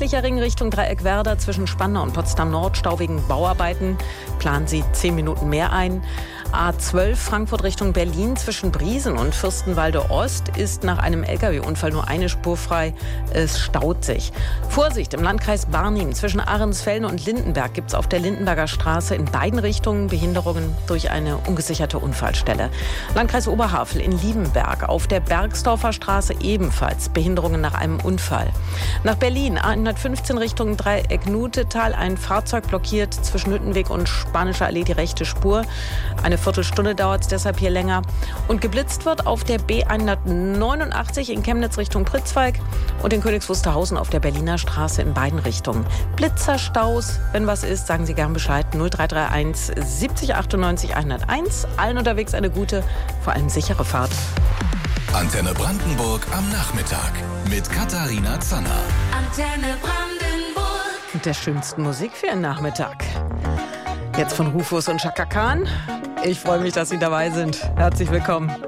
Östlicher Ring Richtung Dreieckwerder zwischen Spandau und Potsdam-Nord stau wegen Bauarbeiten. Planen Sie 10 Minuten mehr ein. A12 Frankfurt Richtung Berlin zwischen Briesen und Fürstenwalde Ost ist nach einem Lkw-Unfall nur eine Spur frei. Es staut sich. Vorsicht, im Landkreis Barnim zwischen Ahrensfelden und Lindenberg gibt es auf der Lindenberger Straße in beiden Richtungen Behinderungen durch eine ungesicherte Unfallstelle. Landkreis Oberhavel in Liebenberg auf der Bergsdorfer Straße ebenfalls Behinderungen nach einem Unfall. Nach Berlin A115 Richtung Dreieck-Nutetal ein Fahrzeug blockiert zwischen Hüttenweg und Spanischer Allee die rechte Spur. Eine Viertelstunde dauert es deshalb hier länger. Und geblitzt wird auf der B189 in Chemnitz Richtung Pritzwalk und in Königs Wusterhausen auf der Berliner Straße in beiden Richtungen. Blitzerstaus, wenn was ist, sagen Sie gern Bescheid. 0331 70 98 101. Allen unterwegs eine gute, vor allem sichere Fahrt. Antenne Brandenburg am Nachmittag mit Katharina Zanner. Antenne Brandenburg. Mit der schönsten Musik für Ihren Nachmittag. Jetzt von Rufus und Chaka Khan. Ich freue mich, dass Sie dabei sind. Herzlich willkommen.